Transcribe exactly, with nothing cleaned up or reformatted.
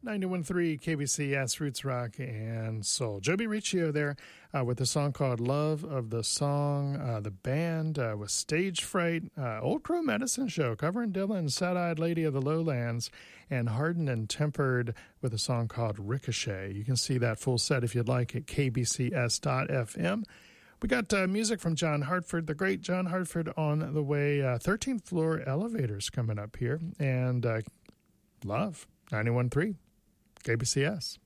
ninety-one point three K B C S Roots Rock and Soul. Joby Riccio there uh, with a song called Love of the Song. Uh, the band uh, was Stage Fright, uh, Old Crow Medicine Show, covering Dylan's Sad-Eyed Lady of the Lowlands, and Hardened and Tempered with a song called Ricochet. You can see that full set if you'd like at k b c s dot f m. We got uh, music from John Hartford, the great John Hartford, on the way. Uh, thirteenth Floor Elevators coming up here. And uh, Love, ninety-one point three K B C S.